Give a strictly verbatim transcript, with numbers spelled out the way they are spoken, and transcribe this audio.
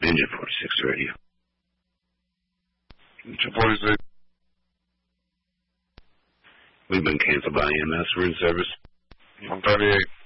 Engine forty-six radio. Engine forty-six. We've been canceled by E M S. We're in service. one thirty-eight.